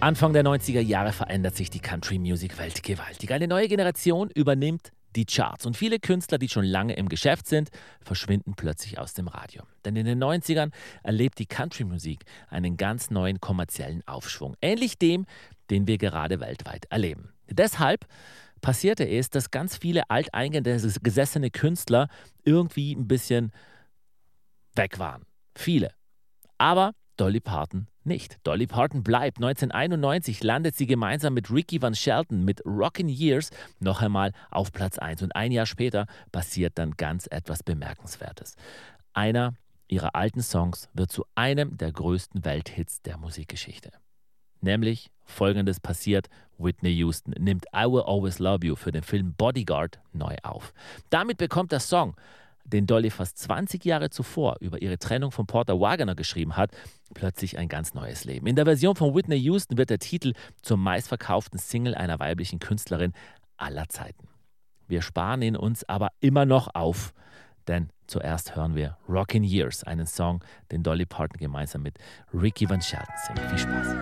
Anfang der 90er Jahre verändert sich die Country-Music-Welt gewaltig. Eine neue Generation übernimmt die Charts und viele Künstler, die schon lange im Geschäft sind, verschwinden plötzlich aus dem Radio. Denn in den 90ern erlebt die Country-Musik einen ganz neuen kommerziellen Aufschwung, ähnlich dem, den wir gerade weltweit erleben. Deshalb passierte es, dass ganz viele alteingesessene Künstler irgendwie ein bisschen weg waren. Viele. Aber Dolly Parton nicht. Dolly Parton bleibt. 1991 landet sie gemeinsam mit Ricky Van Shelton mit Rockin' Years noch einmal auf Platz 1. Und ein Jahr später passiert dann ganz etwas Bemerkenswertes. Einer ihrer alten Songs wird zu einem der größten Welthits der Musikgeschichte. Nämlich Folgendes passiert: Whitney Houston nimmt I Will Always Love You für den Film Bodyguard neu auf. Damit bekommt der Song, den Dolly fast 20 Jahre zuvor über ihre Trennung von Porter Wagoner geschrieben hat, plötzlich ein ganz neues Leben. In der Version von Whitney Houston wird der Titel zur meistverkauften Single einer weiblichen Künstlerin aller Zeiten. Wir sparen ihn uns aber immer noch auf, denn zuerst hören wir Rockin' Years, einen Song, den Dolly Parton gemeinsam mit Ricky Van Shelton singt. Viel Spaß!